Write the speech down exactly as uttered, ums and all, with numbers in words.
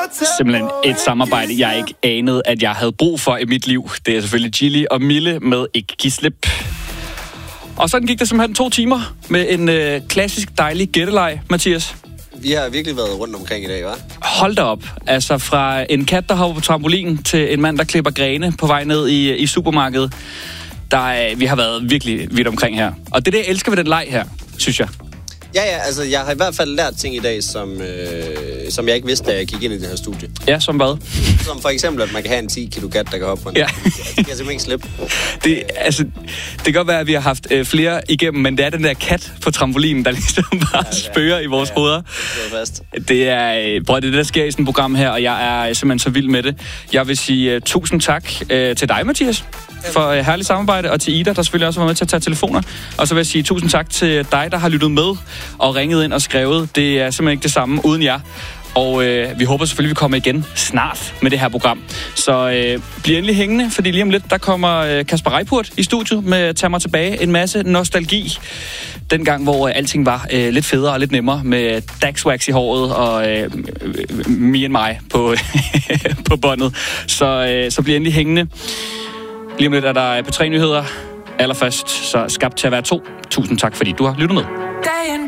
Simpelthen et samarbejde, jeg ikke anede, at jeg havde brug for i mit liv. Det er selvfølgelig Gilly og Mille med Ikke Giv Slip. Og sådan gik det simpelthen to timer med en øh, klassisk dejlig gætteleg, Mathias. Vi har virkelig været rundt omkring i dag, hva'? Hold da op. Altså fra en kat, der hopper på trampolin, til en mand, der klipper grene på vej ned i, i supermarkedet. Der er, vi har været virkelig vidt omkring her. Og det er det, jeg elsker ved den leg her, synes jeg. Ja, ja, altså jeg har i hvert fald lært ting i dag, som, øh, som jeg ikke vidste, da jeg gik ind i det her studie. Ja, som hvad? Som for eksempel, at man kan have en ti kilo kat, der kan hoppe på en. Ja. Det kan jeg simpelthen ikke slippe. Det, altså, det kan godt være, at vi har haft øh, flere igennem, men det er den der kat på trampolinen, der ligesom bare ja, ja. spørger i vores ja, ja. hoveder. Det er fast. Det er, prøv, det er det, der sker i sådan et program her, og jeg er simpelthen så vild med det. Jeg vil sige uh, tusind tak uh, til dig, Mathias, for uh, herligt samarbejde, og til Ida, der selvfølgelig også var med til at tage telefoner. Og så vil jeg sige tusind tak til dig, der har lyttet med og ringet ind og skrevet. Det er simpelthen ikke det samme uden jer. Og øh, vi håber selvfølgelig, vi kommer igen snart med det her program. Så øh, bliv endelig hængende, fordi lige om lidt, der kommer øh, Kasper Reippurt i studiet med Tag mig tilbage. En masse nostalgi. Dengang, hvor øh, alting var øh, lidt federe og lidt nemmere med Daxwax i håret og øh, me and mig på, på båndet. Så, øh, så bliv endelig hængende. Lige om lidt er der P tre nyheder. Allerførst, så skabt til at være to. Tusind tak, fordi du har lyttet med.